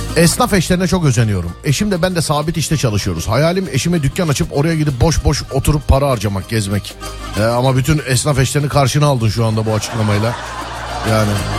Esnaf eşlerine çok özeniyorum. Eşim de ben de sabit işte çalışıyoruz. Hayalim eşime dükkan açıp oraya gidip boş boş oturup para harcamak, gezmek. Ama bütün esnaf eşlerini karşına aldın şu anda bu açıklamayla. Yani